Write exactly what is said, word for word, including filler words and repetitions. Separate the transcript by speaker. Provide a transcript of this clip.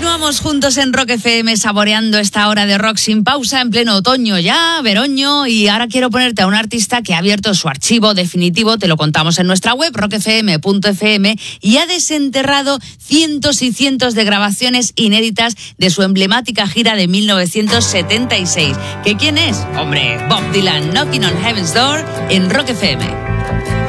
Speaker 1: Continuamos juntos en Rock F M saboreando esta hora de rock sin pausa en pleno otoño ya, veroño, y ahora quiero ponerte a un artista que ha abierto su archivo definitivo, te lo contamos en nuestra web rock f m punto f m, y ha desenterrado cientos y cientos de grabaciones inéditas de su emblemática gira de mil novecientos setenta y seis. ¿Que quién es? Hombre, Bob Dylan, Knocking on Heaven's Door en Rock F M.